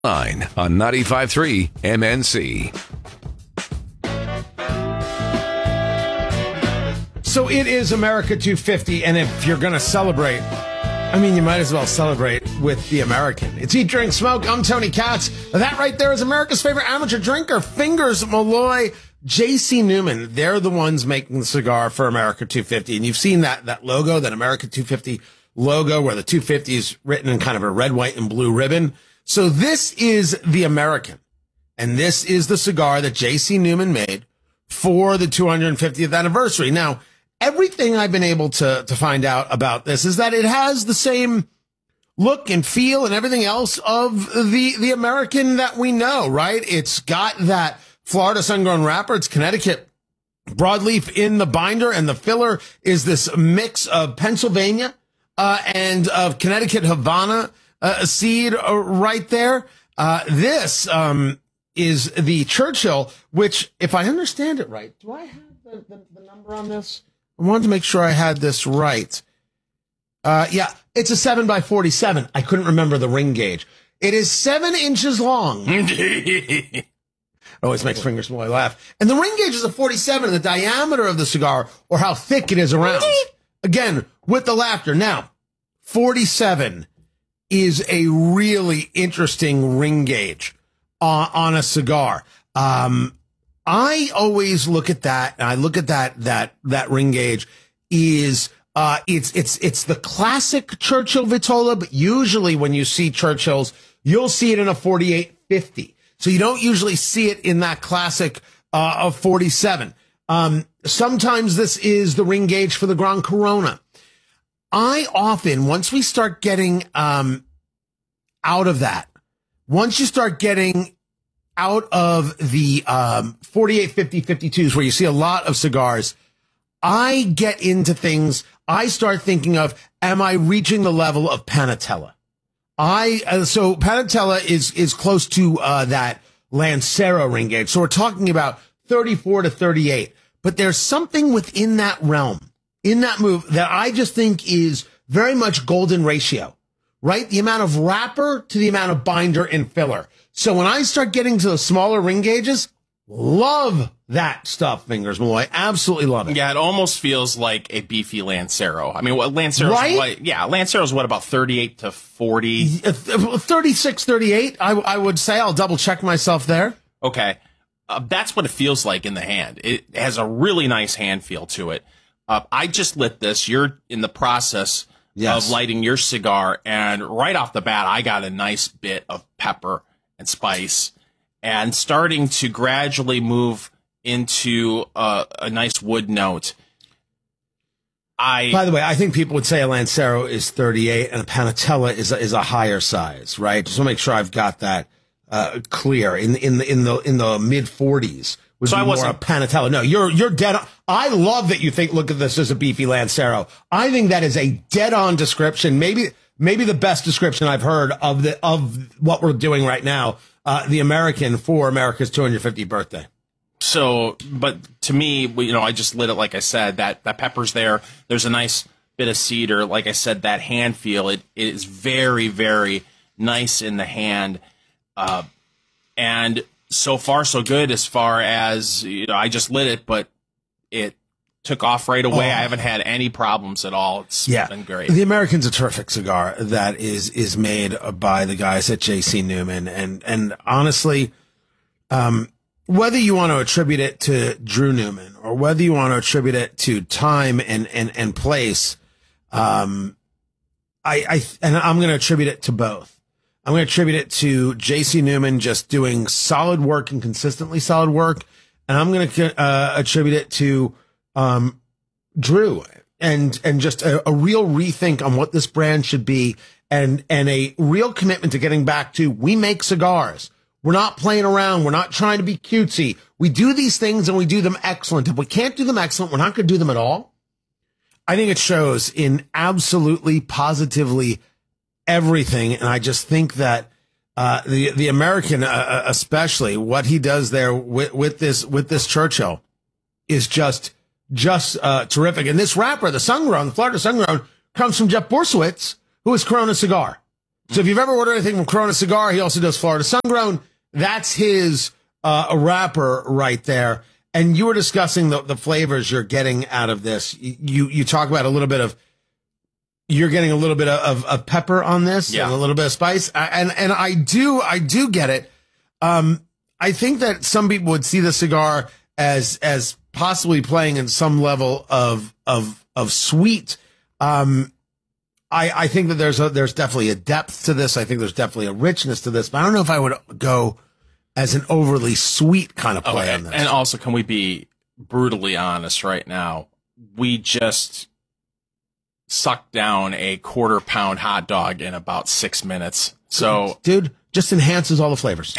On 95.3 MNC. So it is America 250, and if you're going to celebrate, I mean, you might as well celebrate with the American. It's Eat, Drink, Smoke. I'm Tony Katz. That right there is America's favorite amateur drinker, Fingers Malloy, J.C. Newman. They're the ones making the cigar for America 250, and you've seen that logo, that America 250 logo, where the 250 is written in kind of a red, white, and blue ribbon. So this is the American, and this is the cigar that J.C. Newman made for the 250th anniversary. Now, everything I've been able to find out about this is that it has the same look and feel and everything else of the American that we know, right? It's got that Florida sun-grown wrapper. It's Connecticut broadleaf in the binder, and the filler is this mix of Pennsylvania and of Connecticut Havana seed right there. This is the Churchill, which, if I understand it right, do I have the number on this? I wanted to make sure I had this right. Yeah, it's a 7x47. I couldn't remember the ring gauge. It is 7 inches long. Always makes Fingers Malloy laugh. And the ring gauge is a 47, and the diameter of the cigar, or how thick it is around. Again, with the laughter. Now, 47 is a really interesting ring gauge on a cigar. I always look at that, and I look at that ring gauge is it's the classic Churchill Vitola, but usually when you see Churchills, you'll see it in a 4850. So you don't usually see it in that classic of 47. Sometimes this is the ring gauge for the Gran Corona. I often, once we start getting out of that, once you start getting out of the 48, 50, 52s, where you see a lot of cigars, I get into things. I start thinking of, am I reaching the level of Panatella? So Panatella is close to that Lancero ring gauge. So we're talking about 34 to 38. But there's something within that realm, in that move, that I just think is very much golden ratio, right? The amount of wrapper to the amount of binder and filler. So when I start getting to the smaller ring gauges, love that stuff, Fingers Malloy. Absolutely love it. Yeah, it almost feels like a beefy Lancero. I mean, what Lancero's right? Lancero's what, about 38 to 40? 36, 38, I would say. I'll double check myself there. Okay. That's what it feels like in the hand. It has a really nice hand feel to it. I just lit this. You're in the process of lighting your cigar, and right off the bat, I got a nice bit of pepper and spice, and starting to gradually move into a nice wood note. By the way, I think people would say a Lancero is 38 and a Panatella is a higher size, right? Just to make sure I've got that clear. In the mid 40s would be more a Panatella. No, you're dead on. I love that you look at this as a beefy Lancero. I think that is a dead on description. Maybe the best description I've heard of what we're doing right now. The American for America's 250th birthday. So, but to me, I just lit it, like I said, that pepper's there. There's a nice bit of cedar. Like I said, that hand feel, it is very, very nice in the hand. And so far, so good as far as, I just lit it, but it took off right away. I haven't had any problems at all. It's been great. The American's a terrific cigar that is made by the guys at J.C. Newman. And honestly, whether you want to attribute it to Drew Newman or whether you want to attribute it to time and place, I'm going to attribute it to both. I'm going to attribute it to J.C. Newman just doing solid work and consistently solid work. And I'm going to attribute it to Drew and just a real rethink on what this brand should be and a real commitment to getting back to, we make cigars. We're not playing around. We're not trying to be cutesy. We do these things and we do them excellent. If we can't do them excellent, we're not going to do them at all. I think it shows in absolutely, positively everything. And I just think that the American, especially what he does there with this Churchill, is just terrific. And this wrapper, the Florida Sun-Grown, comes from Jeff Borsowitz, who is Corona Cigar. So if you've ever ordered anything from Corona Cigar, he also does Florida Sun-Grown. That's his wrapper right there. And you were discussing the flavors you're getting out of this. You talk about you're getting a little bit of pepper on this, and a little bit of spice. And I do get it. I think that some people would see the cigar as possibly playing in some level of sweet. I think that there's definitely a depth to this. I think there's definitely a richness to this, but I don't know if I would go as an overly sweet kind of play on this. And also, can we be brutally honest right now? We just sucked down a 1/4 pound hot dog in about 6 minutes. So, dude, just enhances all the flavors.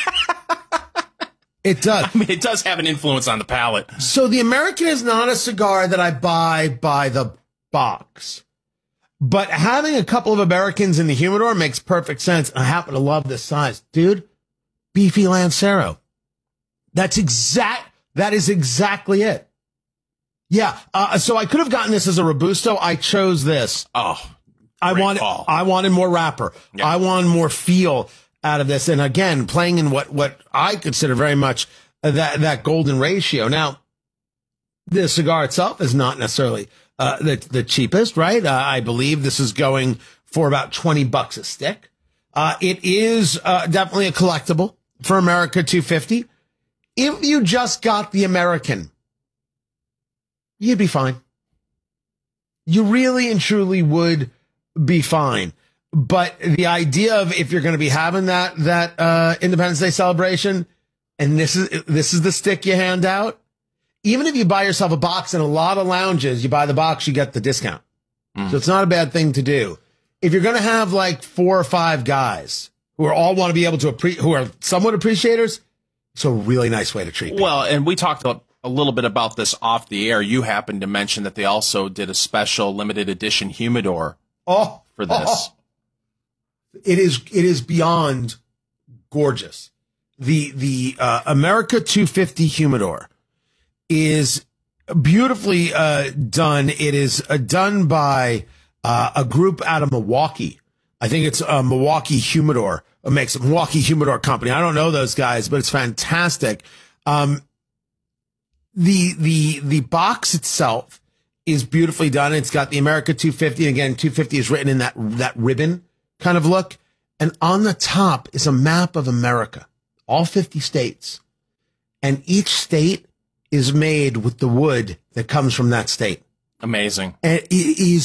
It does. I mean, it does have an influence on the palate. So the American is not a cigar that I buy by the box. But having a couple of Americans in the humidor makes perfect sense. I happen to love this size. Dude, beefy Lancero. That is exactly it. Yeah. So I could have gotten this as a Robusto. I chose this. Oh, I wanted more wrapper. Yeah. I wanted more feel out of this. And again, playing in what I consider very much that golden ratio. Now, the cigar itself is not necessarily the cheapest, right? I believe this is going for about $20 a stick. It is definitely a collectible for America 250. If you just got the American, you'd be fine. You really and truly would be fine. But the idea of if you're going to be having that Independence Day celebration, and this is the stick you hand out, even if you buy yourself a box in a lot of lounges, you buy the box, you get the discount. So it's not a bad thing to do. If you're going to have like 4 or 5 guys who all want to be able to who are somewhat appreciators, it's a really nice way to treat people. Well, and we talked a little bit about this off the air. You happened to mention that they also did a special limited edition humidor for this. It is beyond gorgeous. The America 250 humidor is beautifully done. It is done by a group out of Milwaukee. I think it's Milwaukee Humidor. It makes a Milwaukee Humidor Company. I don't know those guys, but it's fantastic. The box itself is beautifully done. It's got the America 250. Again, 250 is written in that ribbon kind of look. And on the top is a map of America, all 50 states. And each state is made with the wood that comes from that state. Amazing. And it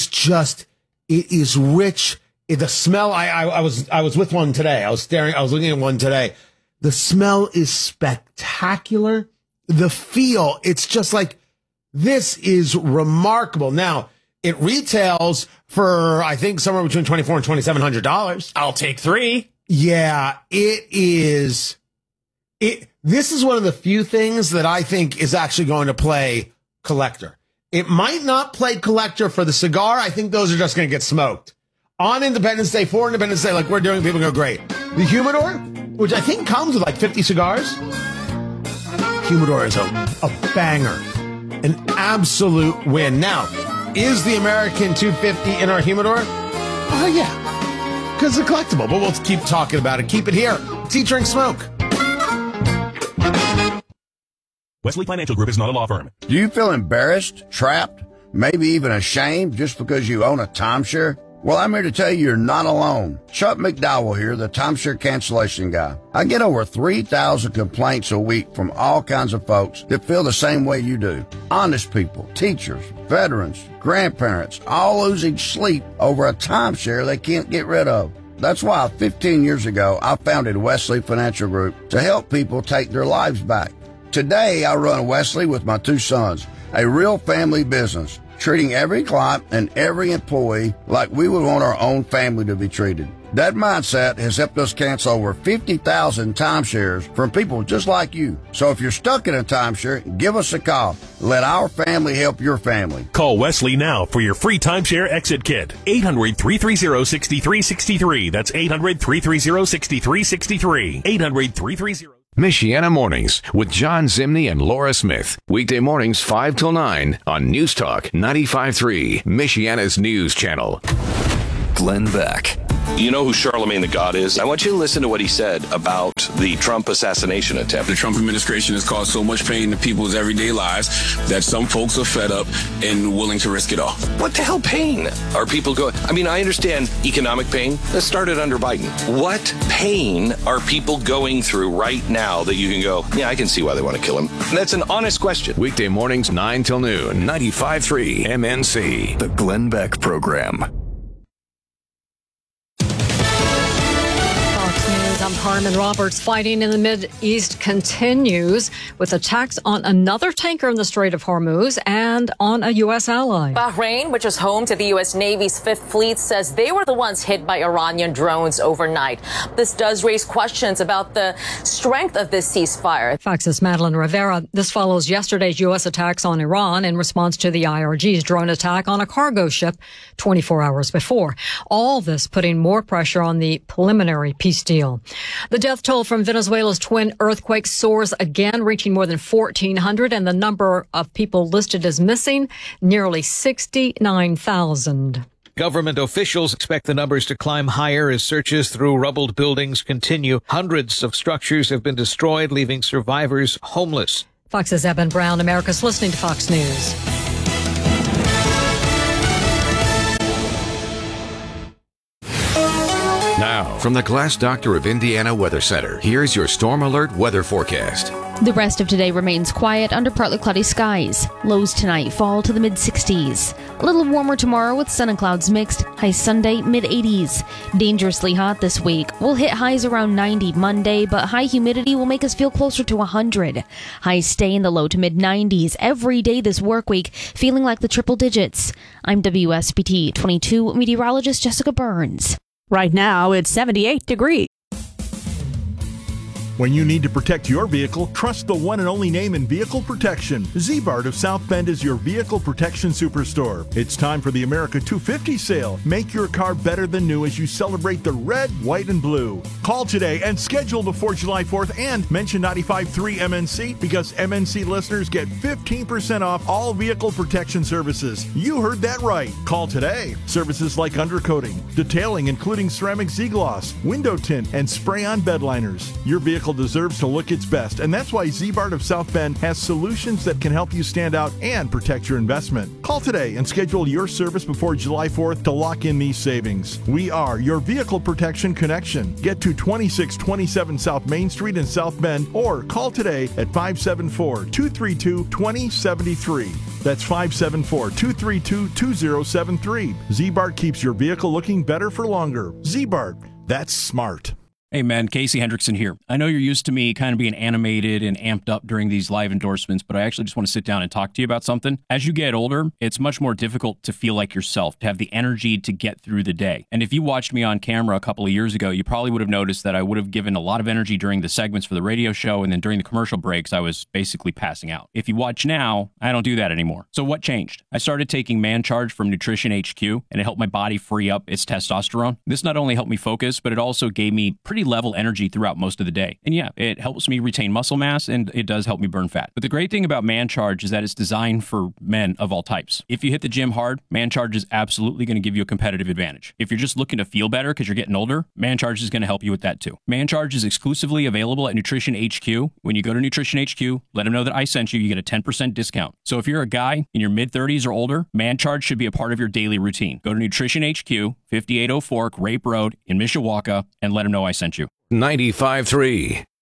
is rich. The smell, I was with one today. I was looking at one today. The smell is spectacular. The feel, it's just like, this is remarkable. Now, it retails for, I think, somewhere between $2,400 and $2,700. I'll take 3. Yeah, it is. This is one of the few things that I think is actually going to play collector. It might not play collector for the cigar. I think those are just going to get smoked. On Independence Day, for Independence Day, like we're doing, people go, great. The humidor, which I think comes with like 50 cigars, humidor is a banger. An absolute win. Now, is the American 250 in our humidor? Oh, yeah. Because it's a collectible, but we'll keep talking about it. Keep it here. It's Eat, Drink, Smoke. Wesley Financial Group is not a law firm. Do you feel embarrassed, trapped, maybe even ashamed just because you own a timeshare? Well, I'm here to tell you you're not alone. Chuck McDowell here, the timeshare cancellation guy. I get over 3,000 complaints a week from all kinds of folks that feel the same way you do. Honest people, teachers, veterans, grandparents, all losing sleep over a timeshare they can't get rid of. That's why 15 years ago, I founded Wesley Financial Group to help people take their lives back. Today, I run Wesley with my 2 sons, a real family business, treating every client and every employee like we would want our own family to be treated. That mindset has helped us cancel over 50,000 timeshares from people just like you. So if you're stuck in a timeshare, give us a call. Let our family help your family. Call Wesley now for your free timeshare exit kit. 800-330-6363. That's 800-330-6363. 800-330. Michiana Mornings with John Zimney and Laura Smith. Weekday mornings 5 till 9 on News Talk 95.3, Michiana's news channel. Glenn Beck. You know who Charlemagne the God is? I want you to listen to what he said about the Trump assassination attempt. The Trump administration has caused so much pain to people's everyday lives that some folks are fed up and willing to risk it all. What the hell pain are people going? I mean, I understand economic pain. That started under Biden. What pain are people going through right now that you can go, yeah, I can see why they want to kill him? And that's an honest question. Weekday mornings 9 till noon. 95.3 MNC. The Glenn Beck Program. I'm Harmon Roberts. Fighting in the Mideast continues with attacks on another tanker in the Strait of Hormuz and on a U.S. ally. Bahrain, which is home to the U.S. Navy's Fifth Fleet, says they were the ones hit by Iranian drones overnight. This does raise questions about the strength of this ceasefire. Fox's Madeline Rivera. This follows yesterday's U.S. attacks on Iran in response to the IRG's drone attack on a cargo ship 24 hours before. All this putting more pressure on the preliminary peace deal. The death toll from Venezuela's twin earthquakes soars again, reaching more than 1,400, and the number of people listed as missing, nearly 69,000. Government officials expect the numbers to climb higher as searches through rubbled buildings continue. Hundreds of structures have been destroyed, leaving survivors homeless. Fox's Eben Brown. America's listening to Fox News. Now, from the Glass Doctor of Indiana Weather Center, here's your Storm Alert weather forecast. The rest of today remains quiet under partly cloudy skies. Lows tonight fall to the mid-60s. A little warmer tomorrow with sun and clouds mixed. High Sunday, mid-80s. Dangerously hot this week. We'll hit highs around 90 Monday, but high humidity will make us feel closer to 100. Highs stay in the low to mid-90s every day this work week, feeling like the triple digits. I'm WSBT 22 meteorologist Jessica Burns. Right now, it's 78 degrees. When you need to protect your vehicle, trust the one and only name in vehicle protection. Z-Bart of South Bend is your vehicle protection superstore. It's time for the America 250 sale. Make your car better than new as you celebrate the red, white, and blue. Call today and schedule before July 4th and mention 95.3 MNC because MNC listeners get 15% off all vehicle protection services. You heard that right. Call today. Services like undercoating, detailing including ceramic Z-Gloss, window tint, and spray-on bed liners. Your vehicle deserves to look its best, and that's why Z-Bart of South Bend has solutions that can help you stand out and protect your investment. Call today and schedule your service before July 4th to lock in these savings. We are your vehicle protection connection. Get to 2627 South Main Street in South Bend or call today at 574-232-2073. That's 574-232-2073. Z-Bart keeps your vehicle looking better for longer. Z-Bart, that's smart. Hey man, Casey Hendrickson here. I know you're used to me kind of being animated and amped up during these live endorsements, but I actually just want to sit down and talk to you about something. As you get older, it's much more difficult to feel like yourself, to have the energy to get through the day. And if you watched me on camera a couple of years ago, you probably would have noticed that I would have given a lot of energy during the segments for the radio show, and then during the commercial breaks, I was basically passing out. If you watch now, I don't do that anymore. So what changed? I started taking Man Charge from Nutrition HQ, and it helped my body free up its testosterone. This not only helped me focus, but it also gave me pretty level energy throughout most of the day. And yeah, it helps me retain muscle mass and it does help me burn fat. But the great thing about Man Charge is that it's designed for men of all types. If you hit the gym hard, Man Charge is absolutely going to give you a competitive advantage. If you're just looking to feel better because you're getting older, Man Charge is going to help you with that too. Man Charge is exclusively available at Nutrition HQ. When you go to Nutrition HQ, let them know that I sent you, you get a 10% discount. So if you're a guy in your mid-30s or older, Man Charge should be a part of your daily routine. Go to Nutrition HQ, 5804 Grape Road in Mishawaka, and let them know I sent you. 95.3